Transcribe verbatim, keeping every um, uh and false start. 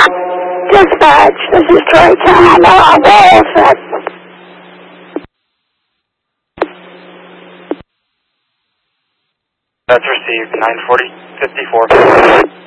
Dispatch, this is Troy Town. I'm on wall set. That's received, nine forty, fifty-four.